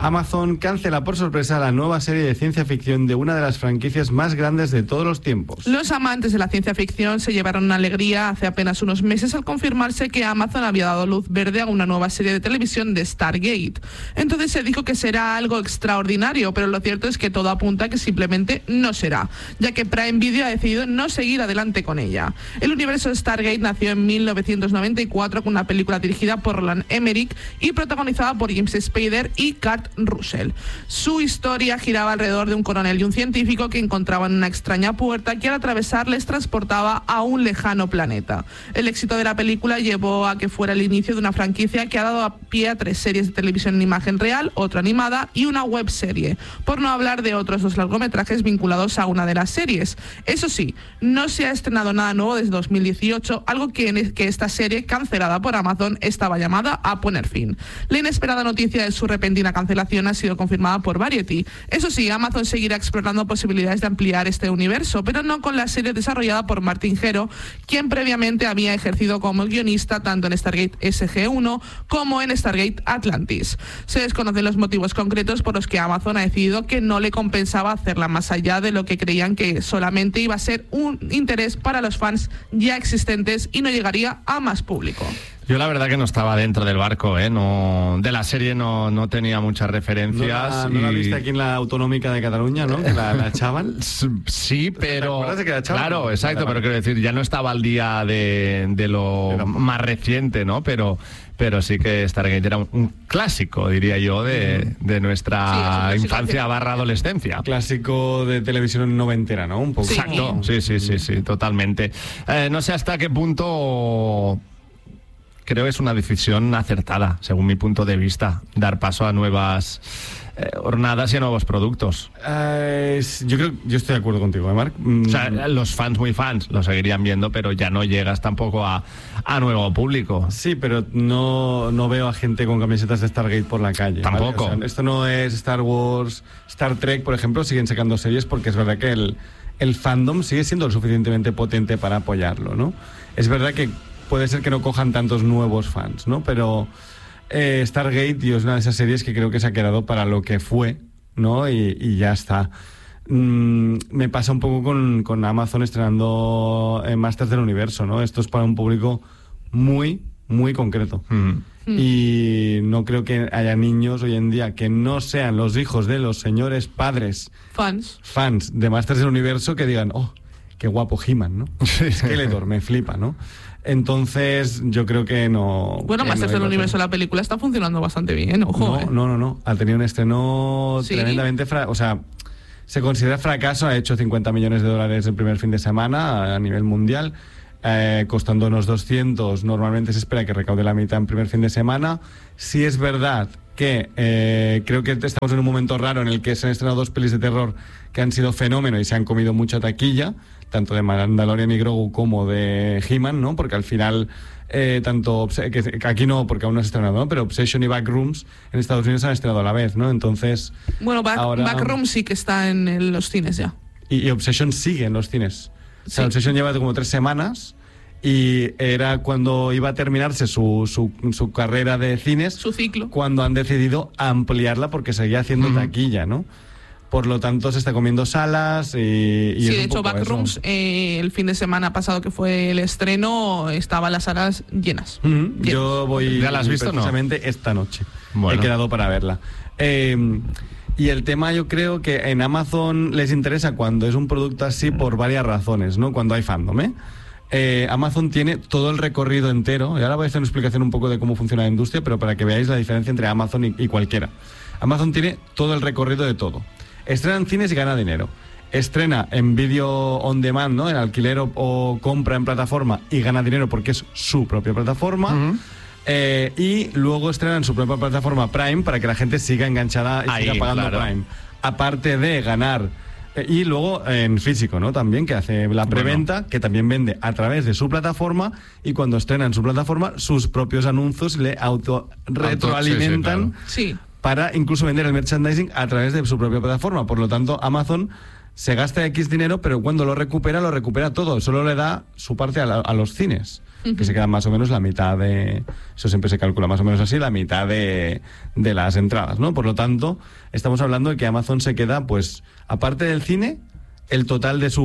Amazon cancela por sorpresa la nueva serie de ciencia ficción de una de las franquicias más grandes de todos los tiempos. Los amantes de la ciencia ficción se llevaron una alegría hace apenas unos meses al confirmarse que Amazon había dado luz verde a una nueva serie de televisión de Stargate. Entonces se dijo que será algo extraordinario, pero lo cierto es que todo apunta a que simplemente no será, ya que Prime Video ha decidido no seguir adelante con ella. El universo de Stargate nació en 1994 con una película dirigida por Roland Emmerich y protagonizada por James Spader y Kurt Russell. Su historia giraba alrededor de un coronel y un científico que encontraban una extraña puerta que al atravesar les transportaba a un lejano planeta. El éxito de la película llevó a que fuera el inicio de una franquicia que ha dado a pie a 3 series de televisión en imagen real, otra animada y una webserie, por no hablar de otros 2 largometrajes vinculados a una de las series. Eso sí, no se ha estrenado nada nuevo desde 2018, algo que esta serie, cancelada por Amazon, estaba llamada a poner fin. La inesperada noticia de su repentina cancelación ha sido confirmada por Variety. Eso sí, Amazon seguirá explorando posibilidades de ampliar este universo, pero no con la serie desarrollada por Martin Hero, quien previamente había ejercido como guionista tanto en Stargate SG-1 como en Stargate Atlantis. Se desconocen los motivos concretos por los que Amazon ha decidido que no le compensaba hacerla más allá de lo que creían que solamente iba a ser un interés para los fans ya existentes y no llegaría a más público. Yo la verdad que no estaba dentro del barco, no, de la serie no tenía muchas referencias. ¿No la viste aquí en la Autonómica de Cataluña, no? Que la echaban. Sí, pero... ¿Te acuerdas de que la echaban? Claro, exacto, pero quiero decir, ya no estaba al día de lo más reciente, ¿no? Pero sí que Stargate era un clásico, diría yo, de nuestra infancia / adolescencia. Clásico de televisión noventera, ¿no? Un poco. Sí. Exacto, sí, totalmente. No sé hasta qué punto... Creo que es una decisión acertada, según mi punto de vista, dar paso a nuevas hornadas y a nuevos productos. Yo estoy de acuerdo contigo, Marc. O sea, los fans muy fans lo seguirían viendo, pero ya no llegas tampoco a nuevo público. Sí, pero no veo a gente con camisetas de Stargate por la calle. Tampoco. ¿vale? O sea, esto no es Star Wars, Star Trek, por ejemplo, siguen sacando series porque es verdad que el fandom sigue siendo lo suficientemente potente para apoyarlo, ¿no? Es verdad que puede ser que no cojan tantos nuevos fans, ¿no? Pero Stargate, tío, es una de esas series que creo que se ha quedado para lo que fue, ¿no? Y ya está. Me pasa un poco con Amazon estrenando Masters del Universo, ¿no? Esto es para un público muy, muy concreto. Y no creo que haya niños hoy en día que no sean los hijos de los señores padres fans de Masters del Universo que digan, oh, qué guapo He-Man, ¿no? Skeletor, me flipa, ¿no? Entonces, yo creo que no... Bueno, Masters del Universo, la película está funcionando bastante bien, ojo. No. Ha tenido un estreno tremendamente... O sea, se considera fracaso, ha hecho 50 millones de dólares el primer fin de semana a nivel mundial, costando unos 200. Normalmente se espera que recaude la mitad en primer fin de semana. Sí es verdad que creo que estamos en un momento raro en el que se han estrenado 2 pelis de terror que han sido fenómeno y se han comido mucha taquilla, tanto de Mandalorian y Grogu como de He-Man, ¿no? Porque al final, que aquí no, porque aún no se ha estrenado, ¿no? Pero Obsession y Backrooms en Estados Unidos se han estrenado a la vez, ¿no? Entonces... Bueno, Backrooms sí que está en los cines ya. Y Obsession sigue en los cines. O sea, Obsession lleva como 3 semanas y era cuando iba a terminarse su carrera de cines, su ciclo, cuando han decidido ampliarla porque seguía haciendo taquilla, ¿no? Por lo tanto, se está comiendo salas y sí, de hecho, Backrooms, el fin de semana pasado que fue el estreno, estaban las salas llenas. Yo voy... ¿Ya la has visto, precisamente no? Esta noche. Bueno. He quedado para verla. Y el tema, yo creo que en Amazon les interesa cuando es un producto así por varias razones, ¿no? Cuando hay fandom, Amazon tiene todo el recorrido entero, y ahora voy a hacer una explicación un poco de cómo funciona la industria, pero para que veáis la diferencia entre Amazon y cualquiera. Amazon tiene todo el recorrido de todo. Estrena en cines y gana dinero. Estrena en vídeo on demand, ¿no? En alquiler o compra en plataforma y gana dinero porque es su propia plataforma. Y luego estrena en su propia plataforma Prime para que la gente siga enganchada y siga pagando Prime. Aparte de ganar. Y luego en físico, ¿no? También, que hace la preventa, que también vende a través de su plataforma, y cuando estrena en su plataforma, sus propios anuncios le retroalimentan. Sí. Para incluso vender el merchandising a través de su propia plataforma. Por lo tanto, Amazon se gasta X dinero, pero cuando lo recupera todo, solo le da su parte a los cines, que se queda más o menos la mitad eso siempre se calcula más o menos así, la mitad de las entradas, ¿no? Por lo tanto, estamos hablando de que Amazon se queda, pues, aparte del cine, el total de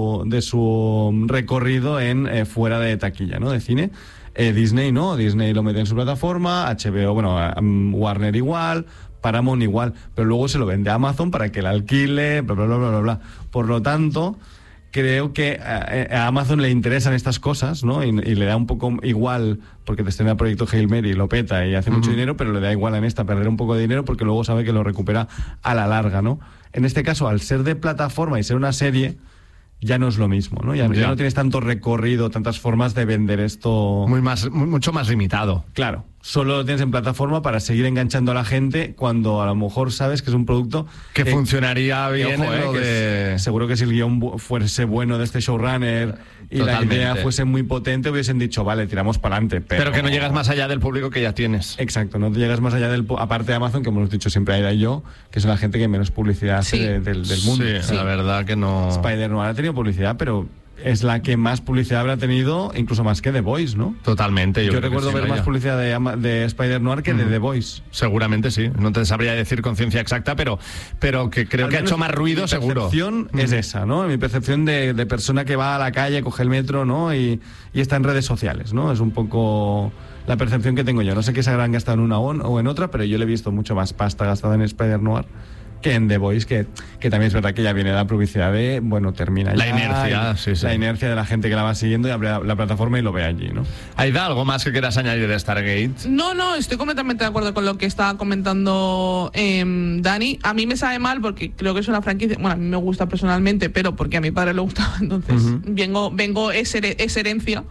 su recorrido en fuera de taquilla, ¿no? De cine. Disney no, Disney lo mete en su plataforma, HBO, bueno, Warner igual, Paramount igual, pero luego se lo vende a Amazon para que la alquile, bla, bla, bla, bla, bla. Por lo tanto, creo que a Amazon le interesan estas cosas, ¿no? Y le da un poco igual, porque te estrena el proyecto Hail Mary, lo peta y hace mucho dinero, pero le da igual en esta perder un poco de dinero porque luego sabe que lo recupera a la larga, ¿no? En este caso, al ser de plataforma y ser una serie, ya no es lo mismo, ¿no? Ya no tienes tanto recorrido, tantas formas de vender esto. Mucho más limitado. Claro, solo lo tienes en plataforma para seguir enganchando a la gente cuando a lo mejor sabes que es un producto que funcionaría bien. Seguro que si el guión fuese bueno de este showrunner y Totalmente. la idea fuese muy potente, hubiesen dicho, vale, tiramos para adelante. Pero que no llegas más allá del público que ya tienes. Exacto, no llegas más allá aparte de Amazon, que hemos dicho siempre Aida y yo, que son la gente que menos publicidad hace del mundo. Sí, la verdad que no. Spider-Man ha tenido publicidad, pero es la que más publicidad habrá tenido, incluso más que The Voice, ¿no? Totalmente. Yo recuerdo ver más publicidad de Spider-Noir que de The Voice. Seguramente sí. No te sabría decir con ciencia exacta, pero que creo que ha hecho más ruido, seguro. Mi percepción es esa, ¿no? Mi percepción de persona que va a la calle, coge el metro, ¿no? Y está en redes sociales, ¿no? Es un poco la percepción que tengo yo. No sé qué se habrán gastado en una o en otra, pero yo le he visto mucho más pasta gastada en Spider-Noir que en The Voice, que también es verdad que ya viene la publicidad de, bueno, termina la ya, inercia, sí. La inercia de la gente que la va siguiendo y abre la plataforma y lo ve allí, ¿no? ¿Aida, algo más que quieras añadir de Stargate? No, estoy completamente de acuerdo con lo que estaba comentando Dani. A mí me sabe mal porque creo que es una franquicia, bueno, a mí me gusta personalmente, pero porque a mi padre le gustaba, entonces vengo es herencia.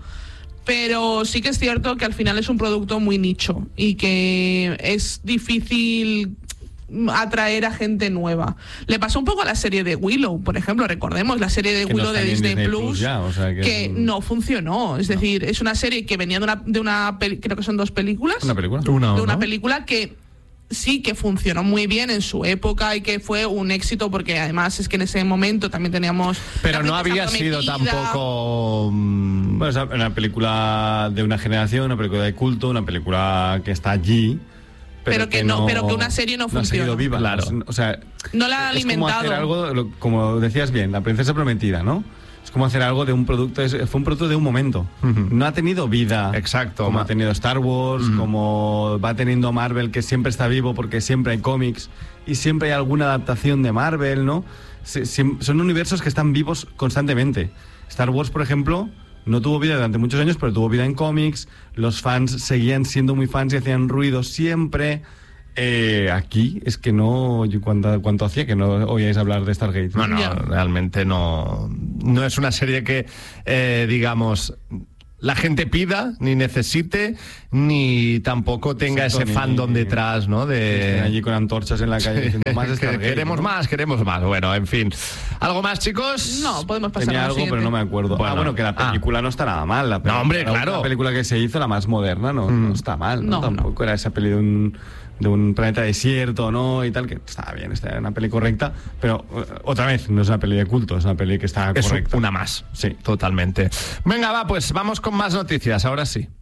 Pero sí que es cierto que al final es un producto muy nicho y que es difícil atraer a gente nueva. Le pasó un poco a la serie de Willow, por ejemplo, recordemos la serie de Willow de Disney Plus ya, o sea que no funcionó, es decir, es una serie que venía de una creo que son 2 películas. ¿Una película? De una película que sí que funcionó muy bien en su época y que fue un éxito porque además es que en ese momento también teníamos... Pero no había sido tampoco... Bueno, es una película de una generación, una película de culto, una película que está allí, pero que una serie no funciona. Ha seguido viva, claro. O sea, no la ha alimentado. Es como hacer algo, como decías bien, La princesa prometida, ¿no? Es como hacer algo de un producto, fue un producto de un momento. No ha tenido vida. Exacto. Como ha tenido Star Wars, como va teniendo Marvel, que siempre está vivo porque siempre hay cómics y siempre hay alguna adaptación de Marvel, ¿no? Son universos que están vivos constantemente. Star Wars, por ejemplo, no tuvo vida durante muchos años, pero tuvo vida en cómics. Los fans seguían siendo muy fans y hacían ruido siempre. Aquí es que no... ¿Cuánto hacía que no oíais hablar de Stargate? No, realmente no es una serie que, digamos, la gente pida, ni necesite, ni tampoco tenga ese fandom detrás, ¿no? Estén allí con antorchas en la calle diciendo más Stargate. Queremos más. Bueno, en fin. ¿Algo más, chicos? No, podemos pasar Tenía a lo algo, pero no me acuerdo. Bueno, que la película no está nada mal. No, hombre, claro. La película que se hizo, la más moderna, no está mal, ¿no? Tampoco era esa peli de un planeta desierto, ¿no? Y tal, que estaba bien, era una peli correcta, pero otra vez, no es una peli de culto, es una peli que está correcta. Es una más. Sí. Totalmente. Venga, pues vamos con más noticias, ahora sí.